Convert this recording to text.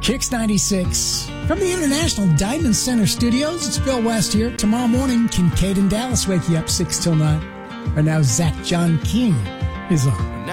Kicks 96. From the International Diamond Center Studios, it's Bill West here. Tomorrow morning, Kincaid and Dallas wake you up 6 till 9. Right now, Zach John King is on.